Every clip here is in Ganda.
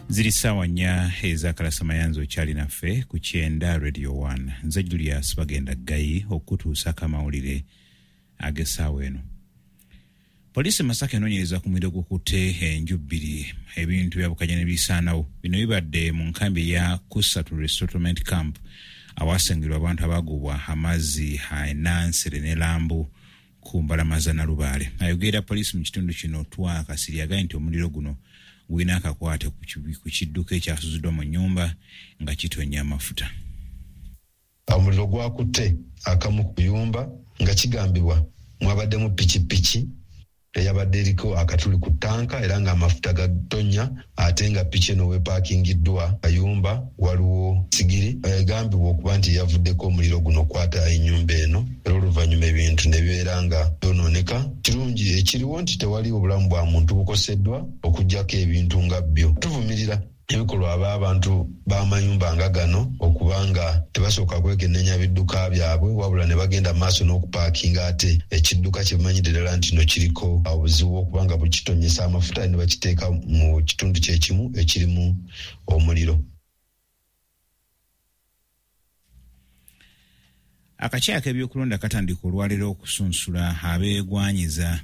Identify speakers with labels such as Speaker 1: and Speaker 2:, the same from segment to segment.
Speaker 1: Ziri ssaawa 4 ez'akalasa mayanzi okyali naffe ku Kyenda Radio 1. Nze Julius bagenda Gayi okutuusako amawulire ag'essaawa eno. Poliisi Masaka enoonyereza ku muliro gukutte enju bbiri ebintu byabukanya ne bisaanawo. Bino bibadde mu nkambi ya Kusatu Resettlement Camp awasengerwa abantu abagobwa amazzi Nansere ne Lambu ku mbalama za Nalubaale. Ayogera poliisi mu kitundu kino Kasiri agaye nti omuliro guno gwina akakwate ku kidduka ekyasuziddwa mu nnyumba nga kitonya amafuta.
Speaker 2: Omuliro gwakutte akamu ku kuyumba nga kigambibwa mwabaddemu pikipiki eyabadde eriko akatuli ku tanka era nga amafuta gatonya ate nga piki eno wepakingiddwa kayumba waliwo sigiri egambibwa okuba nti yavuddeko omuliro guno okwata ennyumba eno era oluvannyuma ebintu ne bibeera nga byonooneka. Kirungi ekiriwo nti tewali obulamu bwa muntu bukoseddwa okuggyako ebintu nga byo. Tuvumirira ebikolwa abantu b'amayumba nga gano okubanga tebasooka kwekenneenya bidduka byabwe wabula ne bagenda maaso n'okupaakinga ate ekidduka kye bamanyidde ddala nti no kiriko obuzibu okubanga bukitonyesa amafuta ne bakiteeka mu kitundu kyekimu ekirimu omuliro.
Speaker 1: Akakiiko k'ebyokulonda katandika olwaleero okusunsula abeegwanyiza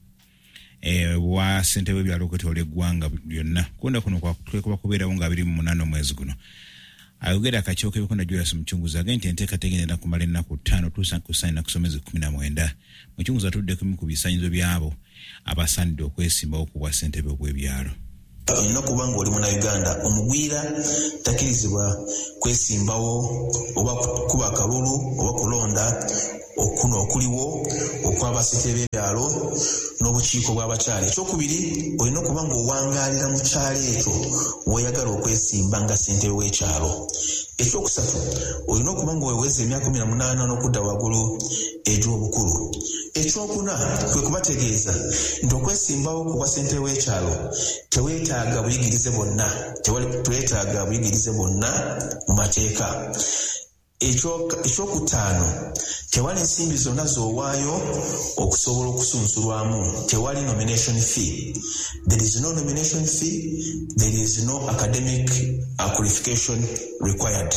Speaker 1: wa ssente w'ebyalo okwetooloola eggwanga lyonna. Kulonda kuno kwekuba kubeerawo nga 28 omwezi guno. Ayogera akakiiko k'ebyokulonda Julius Muchunguzi agambye nti enteekateeka egenda kumala ennaku 5 tuusa ku ssanya ku mwezi 19. Muchunguzi atudde ku bisaanyizo byabo abasaanidde okwesimbawo ku bwa ssente bw'ebyalo.
Speaker 3: Olina kuba ng'oli munnayuganda omugwira takkirizibwa kwesimbawo oba kuba akalulu oba kulonda okuno okuliwo okw'abasente b'ebyalo n'obukiiko bw'abakyala. Ekyokubiri olina okuba ng'owangaalira mu kyalo ekyo weeyagala okwesimba nga ssentebe w'ekyalo. Ekyokusatu olina okuba ng'oweweza emyaka 18 n'okudda waggulu egy'obukulu. Ekyokuna kwe kubategeeza nti okwesimbawo ku bwa ssentebe w'ekyalo teweetaaga buyigirize bwonna, tweetaaga buyigirize bwonna mu mateeka. Ekyokutaano tewali nsimbi zonna z'owaayo okusobola okusunsulwamu. Tewali nomination fee. There is no nomination fee. There is no academic qualification required.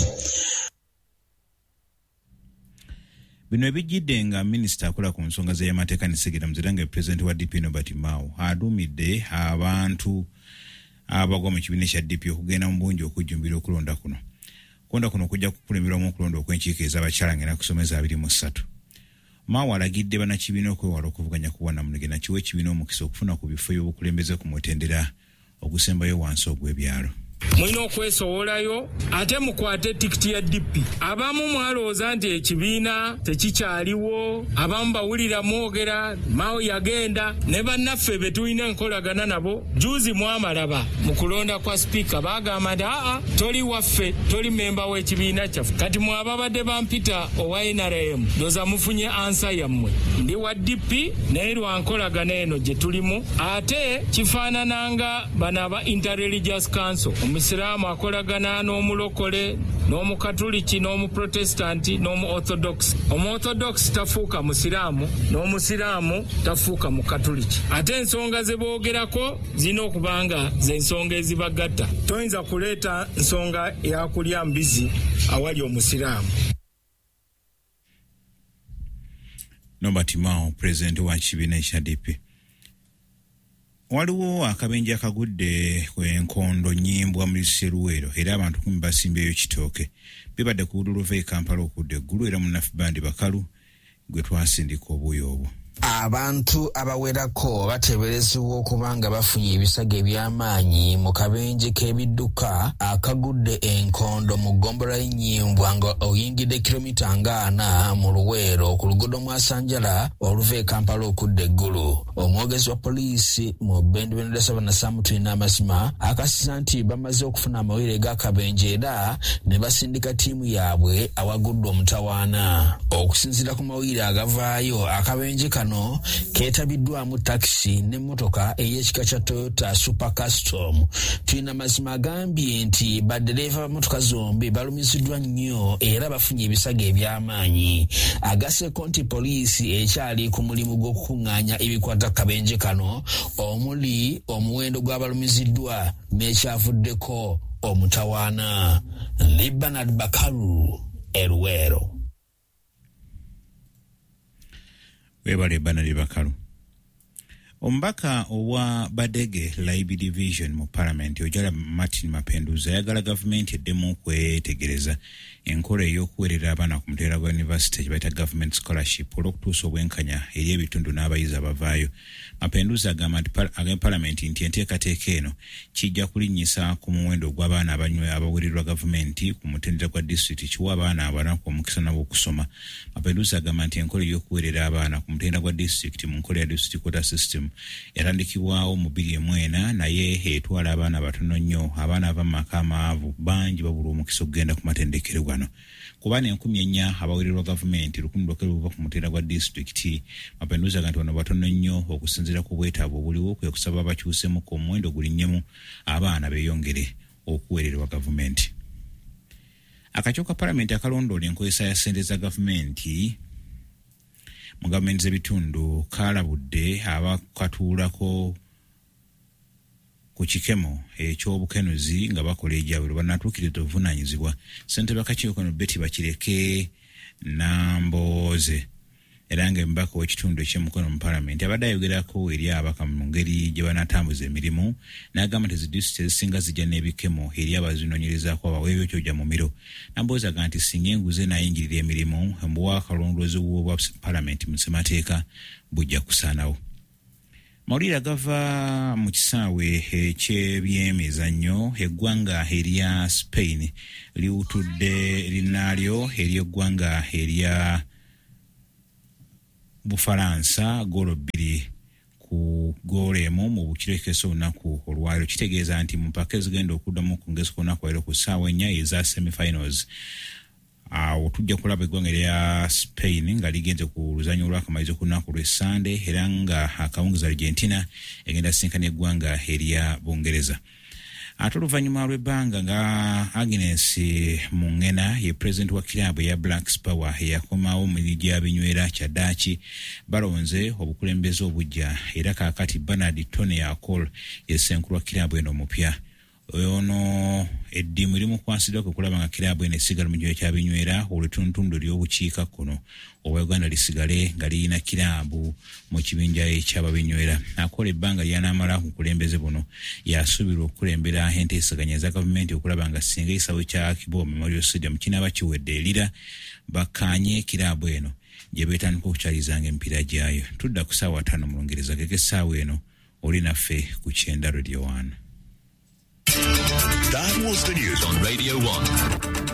Speaker 1: Bino ebijjidde nga minisita akola ku nsonga z'amateeka ne Segera Muziranga pulezidenti wa DP Norbert Mao aduumidde abantu abagwa mu kibiina kya DP okugenda mu bungi okujjumbira okulonda kuno. Kulonda kuno kujja kukulemerwamu okulonda okw'enkiiko ez'abakyala ng'ennaku kusomeza 23. Mao alagidde bannakibiina okwewala okuvuganya ku bwannamunege na kiwa ekibiina omukisa okufuna ku bifo by'obukulembeze ku mutendera ogusembayo wansi ogw'ebyalo.
Speaker 4: Mulina okwesowolayo ate mukwate tikiti ya DP. Abamu mwalowooza nti ekibiina tekikyaliwo, abamu bawulira mwogera Mao yagenda ne bannaffe be tulina enkolagana nabo. Juzi mwamalaba mu kulonda kwa sipiika baagamba nti toli waffe, toli memba w'ekibiina kyaffe. Kati mwababadde bampita owa NRM ndoza mufunye ansa yammwe. Ndi wa DP naye lwa nkolagana eno gye tulimu ate kifaanananga bano aba Interreligious Council. Omusiraamu akolagana n'omulokole n'omukatuliki n'omuprotestanti n'omu-orthodox. Omu-orthodox tafuuka musiraamu n'omusiraamu tafuuka mukatuliki. Ate ensonga ze boogerako zina okubanga ze nsonga ezibagatta. Toyinza kuleeta nsonga ya kulya mbizi awali omusiraamu.
Speaker 1: Norbert Mao, pulezidenti wa kibiina ekya DP. Waliwo akabenje akagudde kw'enkondo nyimbwa mu Luweero era abantu 10 basimbyeyo kitooke. Bibadde ku luva e Kampala okudde eggulu era munafu bandi bakalu gwe twasindika obuuyo obwo.
Speaker 5: Abantu abawerako bateeberezebwa okuba nga bafunye ebisago eby'amaanyi mu kabenje k'ebidduka akagudde enkondo mu ggombolola y'Ennyimbwa nga oyingidde kilomita nga 4 mu Luweero ku luguudo Mwasanjala oluva e Kampala okudda eggulu. Omwogezi wa poliisi mu Bendibendo Sabana Samutulina amazima akasiza nti bamaze okufuna amawulire g'akabenje era ne basindika ttiimu yaabwe awagudde omutawaana. Okusinziira ku mawulire agavaayo akabenje kano keetabiddwamu takisi n'emmotoka ey'ekika kya Toyota Super Custom. Tulina mazima agambye nti baddereeva b'emmotoka zombi balumiziddwa nnyo era bafunye ebisago eby'amaanyi. Agasseeko nti poliisi ekyali ku mulimu gw'okukuŋŋaanya ebikwata kabenje kano omuli omuwendo gw'abalumiziddwa n'ekyavuddeko omutawaana. Libanad Bakalu, Eruwero.
Speaker 1: Webale Banali Bakalu. Omubaka owa Badege Laibi Division mu Parliament Ojala Martin Mapenduza yagala gavumenti eddemu okwetegereza enkola ey'okuweerera abaana ku muteera gwa university gye bayita government scholarship olw'okutuusa obwenkanya eri ebitundu n'abayizi abavaayo. Mapenduza agamba Parliament nti enteekateeka eno kijja kulinnyisa ku muwendo gw'abaana abaweererwa gavumenti ku mutendera gwa district kiwa abaana abanaku omukisa n'okusoma. Mapenduza agamba nti enkola ey'okuweerera abaana ku mutendera gwa district mu nkola ya district quota system yatandikibwawo mu 2004 naye etwala abaana batono nnyo. Abaana ava mu maka amaavu bangi babula omukisa okugenda ku matendekero gano. Ku baana 4,000 abaweererwa gavumenti 1,000 buva ku muteera gwa district. Mapenduza agamba nti bano batono nnyo okusinziira ku bwetaavu obuliwo kwe kusaba bakyusemu ku muwendo gulinnyemu abaana beeyongere okuweererwa gavumenti. Akakiiko ka Parliament akalondoola enkozesa ya ssente za gavumenti mu gavumenti z'ebitundu kaalabudde abakatuulako ku kikemo eky'obukenuzi nga bakola ejjawulo banatuukiriza obuvunaanyizibwa. Ssentebe w'akakiiko kano Betty Bakireke Nambooze era ng'emubaka w'ekitundu eky'emikono mu Parliament abadde ayogerako eri abaka mu ngeri gye banatambuza emirimu n'agamba nti disitulikiti ezisinga zijja n'ebikemo eri abazinoonyerezaako abaweebyo kyojja mu miro. Nambooze agamba nti singa enguzi n'ayingirira emirimu mbuwa akalondoozi bwa Parliament mu ssemateeka bujja kusaanawo. Mawulire agava mu kisaawe eky'ebyemizannyo eggwanga erya Spain liwutudde linnaalyo eri eggwanga erya Bufalansa goolo 2 ku goolo emu mu bukirekeso olunaku olwaliro. Kitegeeza nti mu mpaka ezigenda okuddamu ku ngezi kunaku olwaliro ku ssaawa 4 eza semi-finals. Awo tujja kulaba eggwanga erya Spain nga ligenze ku luzanyo olw'akamalirizo ku lunaku lw'Essande era nga akawungiza Argentina egenda sinkana eggwanga erya Bungereza. Ate oluvannyuma lw'ebbanga nga Agnes Mungena ye president wa kilabu eya Blacks Power eyakomawo mu gya binywera kyaddaaki balonze obukulembeze obujja era kaakati Bernard Tony Akol ye ssenkulu wa kilabu eno omupya. Ono eddimu limu kwansidwa kulaba nga kilabu eno esigala mu gyo kyabinywera olutuntundu ly'obukiika kuno obwa Uganda lisigale nga lirina kilabu mu kibinja eky'ababinywera. Akola ebbanga lyanaamala ku kulembeze buno yasuubirwa okukulembera enteesaganya za gavumenti okulaba nga singa ekisawe kya Kibo Memorial Stadium kinaaba kiwedde erira bakkaanye kilabu eno gye beetandika okukyalizanga emipiira gyayo. Tudda ku ssaawa 5 mu Lungereza gege essaawa eno oli naffe ku 9 Radio 1.
Speaker 6: That was the news on Radio 1.